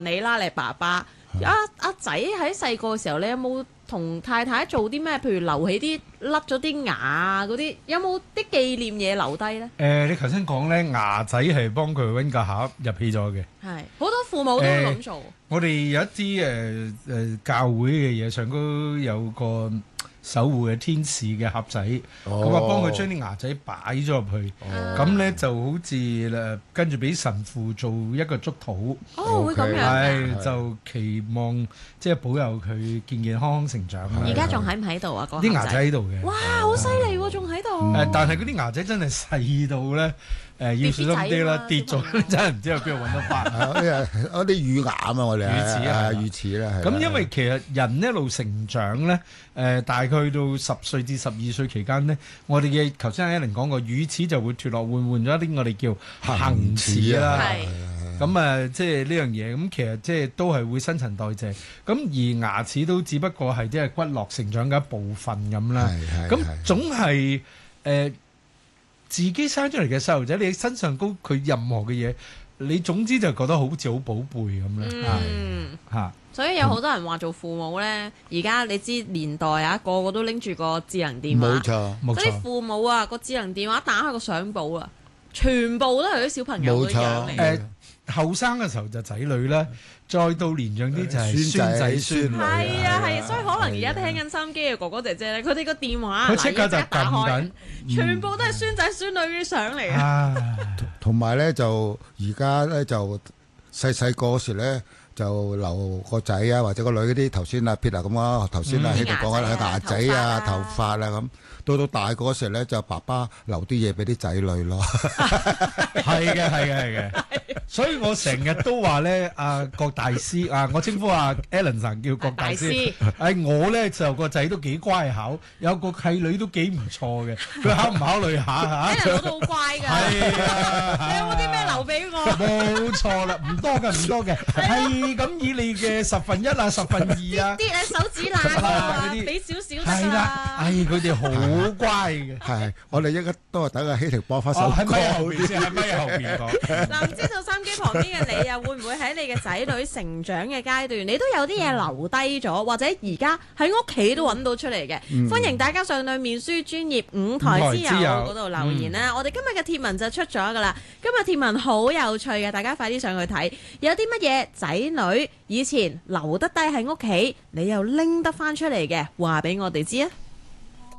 你啦，你係爸爸，阿仔喺細個嘅時候，你有冇同太太做啲咩？譬如留起啲甩咗啲牙啊嗰啲，有冇啲紀念嘢留低咧？ 你頭先講咧牙仔係幫佢揾個盒入起咗嘅， 係好多父母都會咁做。 我哋有一啲教會嘅嘢上高有個守護嘅天使嘅盒仔，咁啊幫佢將啲牙仔擺咗入去，咁咧就好似跟住俾神父做一個祝禱， 會咁樣係就期望即係保佑佢健健康康成長啦。 而家仲喺唔喺度啊？嗰啲牙仔喺度嘅。 哇，好犀利喎，仲喺度。 但係嗰啲牙仔真係細到咧，要小心啲啦，跌咗真係唔知喺邊度揾得翻。 嗰啲乳牙啊嘛，我哋乳齒啊， 乳齒啦。 咁因為其實人一路成長咧，大概去到10歲至12歲期間咧，我哋嘅頭先阿Ellen講過，乳齒就會脫落，換咗一啲我哋叫恆齒啦。咁即係呢樣嘢，咁其實即係都係會新陳代謝。咁而牙齒都只不過係即係骨骼成長嘅一部分咁啦。咁總係自己生出嚟嘅細路仔，你身上高佢任何嘅嘢，你總之就覺得好似好寶貝咁啦。 所以有好多人話做父母咧，而家你知年代啊，個個都拎住個智能電話。 冇錯，冇錯。 嗰啲父母啊，個智能電話打開個相簿啊，全部都係啲小朋友嘅樣嚟。 後生嘅時候就仔女啦，再到年長啲就係孫仔孫女。 係啊係，所以可能而家聽緊收音機嘅哥哥姐姐咧，佢哋個電話佢即刻就撳緊， 全部都係孫仔孫女啲相嚟啊！ 同埋咧就而家咧就細個嗰時咧就留個仔啊或者個女嗰啲頭先啊 Peter 咁啊，頭先啊喺度講緊牙仔啊頭髮啊咁，到大個嗰時咧就爸爸留啲嘢俾啲仔女咯。 係嘅。所以我成日都話咧，阿郭大師我稱呼阿 Ellen 神叫郭大師。我咧就個仔都幾乖巧，有個契女都幾唔錯嘅。佢考唔考慮下 ？Ellen 我都好乖㗎。 係啊， 你有冇啲咩留俾我？ 冇錯啦，唔多嘅，係咁以你嘅1/10啊、2/10啊， 啲手指罅啊，俾少少得啦。 係啦，佢哋好乖嘅。 係，我哋應該都係等阿希婷播翻首歌。 喺咪後邊先，喺咪後邊講。 嗱，唔知道收音機旁邊嘅你啊，會唔會喺你嘅仔女成長嘅階段，你都有啲嘢留低咗，或者而家喺屋企都揾到出嚟嘅？歡迎大家上到面書專頁5台之友嗰度留言啦。我哋今日嘅貼文就出咗噶啦，今日貼文好有趣嘅，大家快啲上去睇。有啲乜嘢仔女以前留得低喺屋企，你又拎得翻出嚟嘅，話俾我哋知啊！